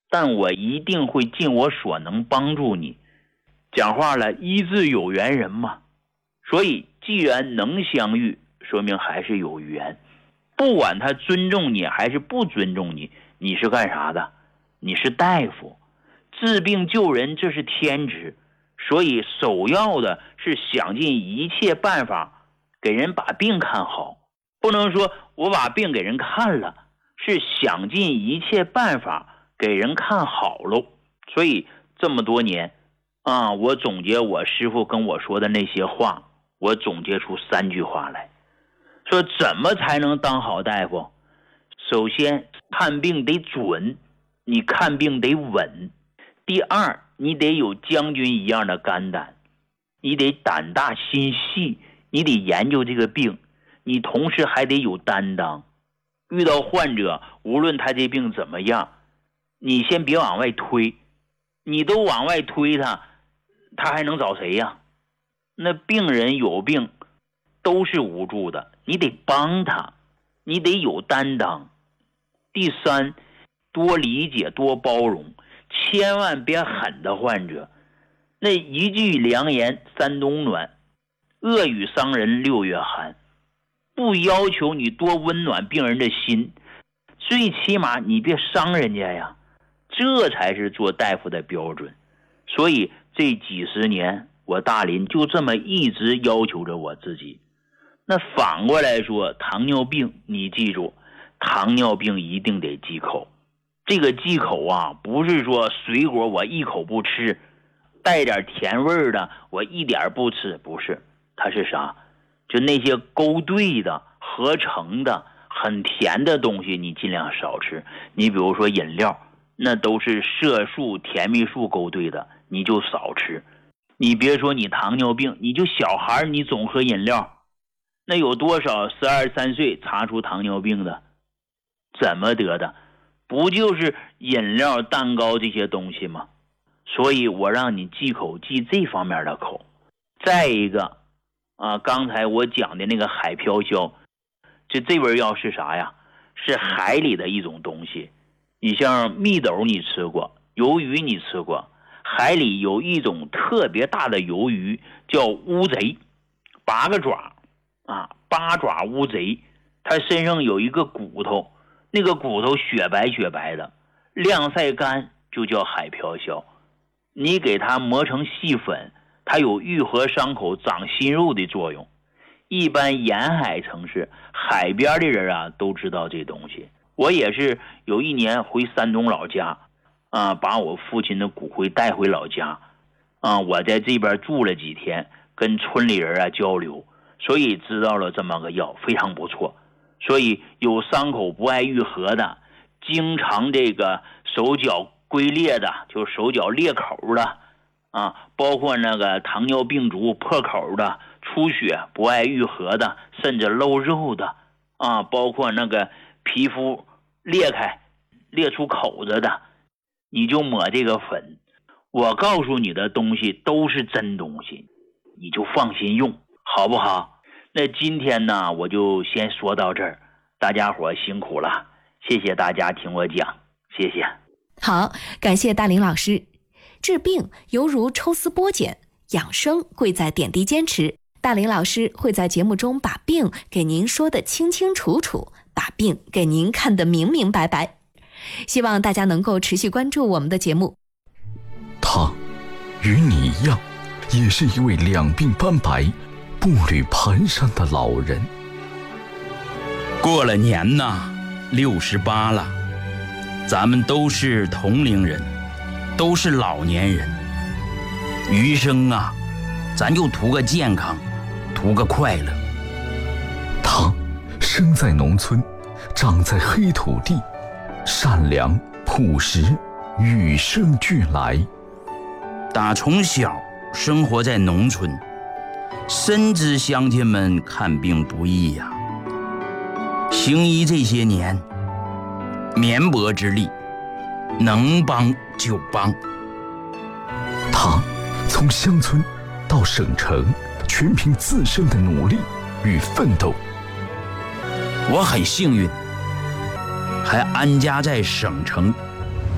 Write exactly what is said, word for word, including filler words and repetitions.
但我一定会尽我所能帮助你。讲话了，医治有缘人嘛，所以既然能相遇，说明还是有缘。不管他尊重你还是不尊重你，你是干啥的？你是大夫，治病救人这是天职，所以首要的是想尽一切办法给人把病看好。不能说我把病给人看了，是想尽一切办法给人看好喽。所以这么多年啊，我总结我师父跟我说的那些话，我总结出三句话来，说怎么才能当好大夫？首先看病得准，你看病得稳。第二，你得有将军一样的肝胆，你得胆大心细，你得研究这个病，你同时还得有担当。遇到患者，无论他这病怎么样，你先别往外推，你都往外推他，他还能找谁呀？那病人有病都是无助的，你得帮他，你得有担当。第三，多理解多包容，千万别狠的患者。那一句良言三冬暖，恶语伤人六月寒。不要求你多温暖病人的心，最起码你别伤人家呀，这才是做大夫的标准。所以这几十年我大林就这么一直要求着我自己。那反过来说，糖尿病你记住，糖尿病一定得忌口。这个忌口啊，不是说水果我一口不吃，带点甜味的我一点不吃，不是，它是啥？就那些勾兑的合成的很甜的东西你尽量少吃。你比如说饮料，那都是色素甜蜜素勾兑的，你就少吃。你别说你糖尿病，你就小孩你总喝饮料，那有多少十二三岁查出糖尿病的？怎么得的？不就是饮料蛋糕这些东西吗？所以我让你忌口，忌这方面的口。再一个啊，刚才我讲的那个海飘消，这这味药是啥呀？是海里的一种东西。你像蜜豆你吃过，鱿鱼你吃过，海里有一种特别大的鱿鱼叫乌贼，八个爪啊，八爪乌贼，它身上有一个骨头，那个骨头雪白雪白的，晾晒干就叫海飘消。你给它磨成细粉，它有愈合伤口长新肉的作用。一般沿海城市海边的人啊都知道这东西。我也是有一年回山东老家啊，把我父亲的骨灰带回老家啊，我在这边住了几天，跟村里人啊交流，所以知道了这么个药非常不错。所以有伤口不爱愈合的，经常这个手脚龟裂的，就手脚裂口的啊，包括那个糖尿病足破口的，出血不爱愈合的，甚至漏肉的啊，包括那个皮肤裂开裂出口子的，你就抹这个粉。我告诉你的东西都是真东西，你就放心用，好不好？那今天呢，我就先说到这儿，大家伙辛苦了，谢谢大家听我讲，谢谢。 好，感谢大林老师。治病犹如抽丝剥茧，养生贵在点滴坚持。大林老师会在节目中把病给您说得清清楚楚，把病给您看得明明白白。希望大家能够持续关注我们的节目。 他与你一样，也是一位两鬓斑白、步履蹒跚的老人。 过了年呐，六十八了，咱们都是同龄人，都是老年人。余生啊，咱就图个健康，图个快乐。 他生在农村，长在黑土地，善良朴实，与生俱来。 打从小生活在农村，深知乡亲们看病不易呀、啊。行医这些年，绵薄之力，能帮就帮。 他从乡村到省城，全凭自身的努力与奋斗。 我很幸运，还安家在省城